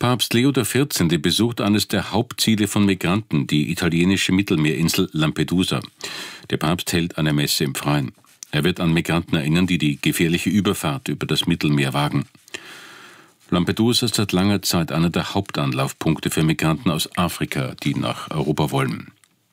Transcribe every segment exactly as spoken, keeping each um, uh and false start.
Papst Leo der vierzehnte besucht eines der Hauptziele von Migranten, die italienische Mittelmeerinsel Lampedusa. Der Papst hält eine Messe im Freien. Er wird an Migranten erinnern, die die gefährliche Überfahrt über das Mittelmeer wagen. Lampedusa ist seit langer Zeit einer der Hauptanlaufpunkte für Migranten aus Afrika, die nach Europa wollen.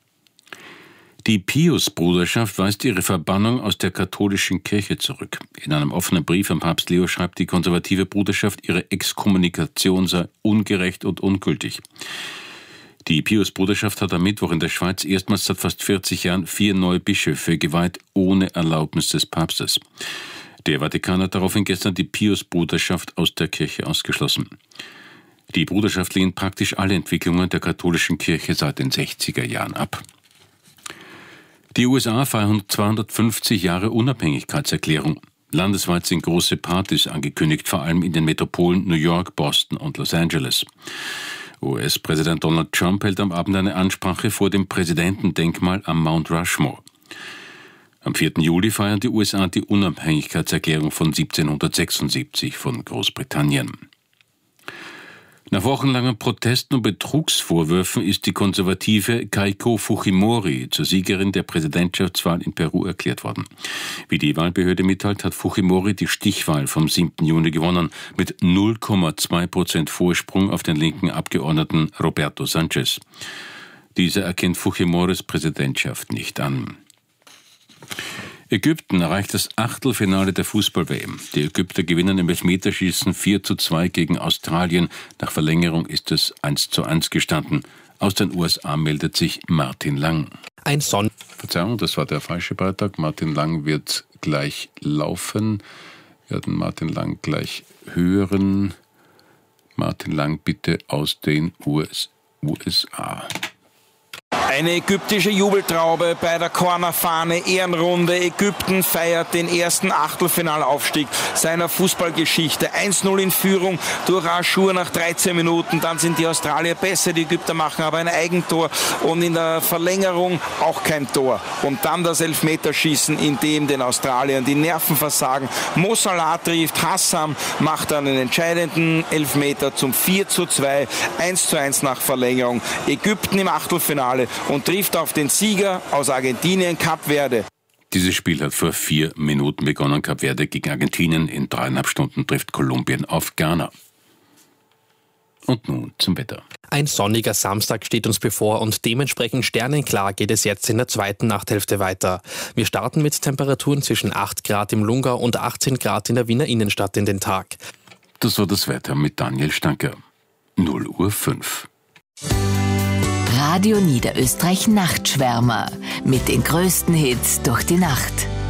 Die Pius-Bruderschaft weist ihre Verbannung aus der katholischen Kirche zurück. In einem offenen Brief an Papst Leo schreibt die konservative Bruderschaft, ihre Exkommunikation sei ungerecht und ungültig. Die Pius-Bruderschaft hat am Mittwoch in der Schweiz erstmals seit fast vierzig Jahren vier neue Bischöfe geweiht, ohne Erlaubnis des Papstes. Der Vatikan hat daraufhin gestern die Pius-Bruderschaft aus der Kirche ausgeschlossen. Die Bruderschaft lehnt praktisch alle Entwicklungen der katholischen Kirche seit den sechziger Jahren ab. Die U S A feiern zweihundertfünfzig Jahre Unabhängigkeitserklärung. Landesweit sind große Partys angekündigt, vor allem in den Metropolen New York, Boston und Los Angeles. U S-Präsident Donald Trump hält am Abend eine Ansprache vor dem Präsidentendenkmal am Mount Rushmore. Am vierten Juli feiern die U S A die Unabhängigkeitserklärung von siebzehnhundertsechsundsiebzig von Großbritannien. Nach wochenlangen Protesten und Betrugsvorwürfen ist die konservative Keiko Fujimori zur Siegerin der Präsidentschaftswahl in Peru erklärt worden. Wie die Wahlbehörde mitteilt, hat Fujimori die Stichwahl vom siebten Juni gewonnen, mit null Komma zwei Prozent Vorsprung auf den linken Abgeordneten Roberto Sanchez. Dieser erkennt Fujimoris Präsidentschaft nicht an. Ägypten erreicht das Achtelfinale der Fußball-W M. Die Ägypter gewinnen im Elfmeterschießen vier zu zwei gegen Australien. Nach Verlängerung ist es eins zu eins gestanden. Aus den U S A meldet sich Martin Lang. Ein Son. Verzeihung, das war der falsche Beitrag. Martin Lang wird gleich laufen. Wir werden Martin Lang gleich hören. Martin Lang bitte aus den U S A. Eine ägyptische Jubeltraube bei der Cornerfahne, Ehrenrunde. Ägypten feiert den ersten Achtelfinalaufstieg seiner Fußballgeschichte. eins null in Führung durch Aschur nach dreizehn Minuten. Dann sind die Australier besser, die Ägypter machen aber ein Eigentor und in der Verlängerung auch kein Tor. Und dann das Elfmeterschießen, in dem den Australiern die Nerven versagen. Mo Salah trifft, Hassam macht dann den entscheidenden Elfmeter zum vier zu zwei, eins zu eins nach Verlängerung. Ägypten im Achtelfinale und trifft auf den Sieger aus Argentinien, Kap Verde. Dieses Spiel hat vor vier Minuten begonnen. Kap Verde gegen Argentinien. In dreieinhalb Stunden trifft Kolumbien auf Ghana. Und nun zum Wetter. Ein sonniger Samstag steht uns bevor und dementsprechend sternenklar geht es jetzt in der zweiten Nachthälfte weiter. Wir starten mit Temperaturen zwischen acht Grad im Lungau und achtzehn Grad in der Wiener Innenstadt in den Tag. Das war das Wetter mit Daniel Stanker. null Uhr fünf. Radio Niederösterreich Nachtschwärmer mit den größten Hits durch die Nacht.